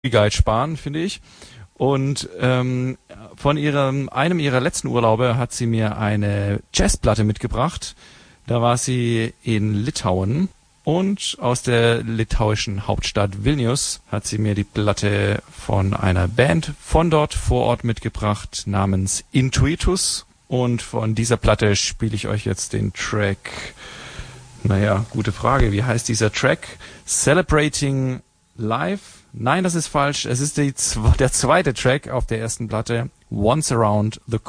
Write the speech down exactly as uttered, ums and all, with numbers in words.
Geld sparen, finde ich. Und ähm, von ihrem einem ihrer letzten Urlaube hat sie mir eine Jazzplatte mitgebracht. Da war sie in Litauen und aus der litauischen Hauptstadt Vilnius hat sie mir die Platte von einer Band von dort vor Ort mitgebracht namens Intuitus. Und von dieser Platte spiele ich euch jetzt den Track. Naja, gute Frage. Wie heißt dieser Track? Celebrating Life? Nein, das ist falsch. Es ist die, der zweite Track auf der ersten Platte. Once Around the